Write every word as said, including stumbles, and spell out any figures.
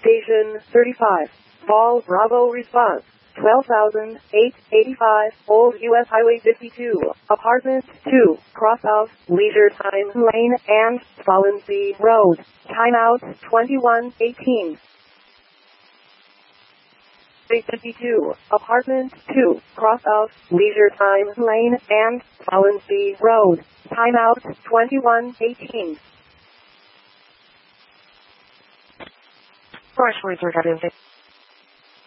Station thirty-five. Vol Bravo response. twelve thousand eight hundred eighty-five, Old U S Highway fifty-two, Apartment two, cross of Leisure Time Lane and Fallency Road. Timeout twenty-one eighteen. fifty-two, Apartment two, cross of Leisure Time Lane and Fallency Road. Timeout twenty-one eighteen. Rush words are